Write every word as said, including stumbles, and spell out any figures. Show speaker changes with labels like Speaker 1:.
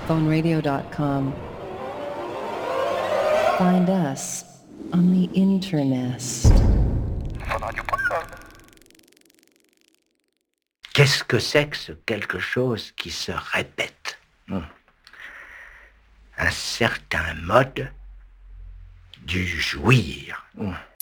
Speaker 1: phone radio dot com. Find us on the Internest.
Speaker 2: Qu'est-ce que c'est que ce quelque chose qui se répète? Hum. Un certain mode du jouir. Hum.